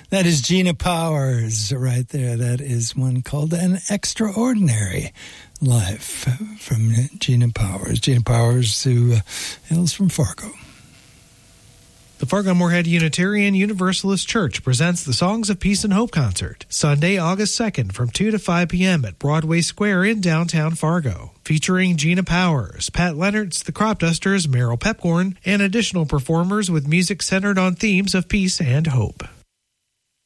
That is Gina Powers right there. That is one called An Extraordinary Life from Gina Powers. Gina Powers, who hails from Fargo. The Fargo-Moorhead Unitarian Universalist Church presents the Songs of Peace and Hope concert, Sunday, August 2nd from 2 to 5 p.m. at Broadway Square in downtown Fargo, featuring Gina Powers, Pat Leonards, the Crop Dusters, Meryl Pepcorn, and additional performers with music centered on themes of peace and hope.